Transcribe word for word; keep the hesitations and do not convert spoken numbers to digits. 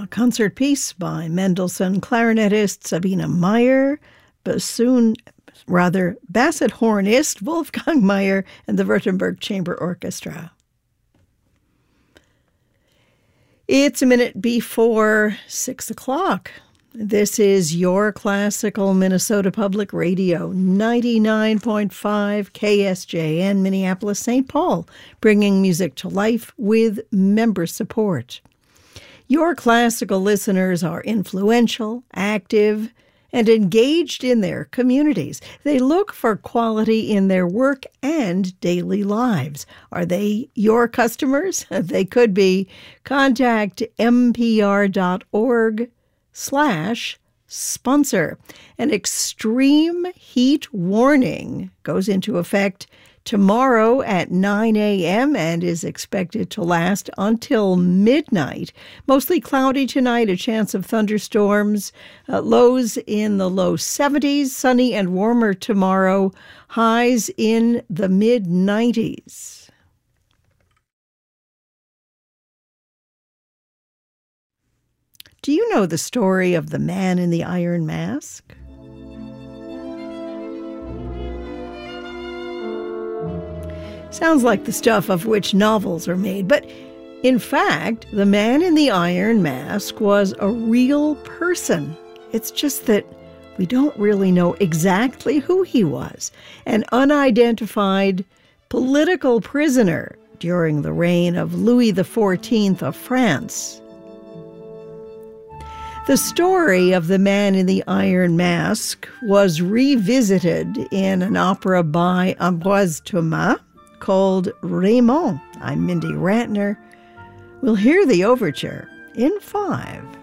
concert piece by Mendelssohn clarinetist Sabine Meyer, bassoon, rather basset hornist Wolfgang Meyer, and the Württemberg Chamber Orchestra. It's a minute before six o'clock. This is your classical Minnesota Public Radio, ninety-nine point five K S J N, Minneapolis, Saint Paul, bringing music to life with member support. Your classical listeners are influential, active, and engaged in their communities. They look for quality in their work and daily lives. Are they your customers? They could be. Contact npr.org slash sponsor. An extreme heat warning goes into effect tomorrow at nine a.m. and is expected to last until midnight. Mostly cloudy tonight, a chance of thunderstorms. Uh, lows in the low seventies, sunny and warmer tomorrow. Highs in the mid nineties. Do you know the story of the man in the iron mask? Sounds like the stuff of which novels are made, but in fact, the man in the iron mask was a real person. It's just that we don't really know exactly who he was. An unidentified political prisoner during the reign of Louis the fourteenth of France. The story of the man in the iron mask was revisited in an opera by Ambroise Thomas called Raymond. I'm Mindy Ratner. We'll hear the overture in five.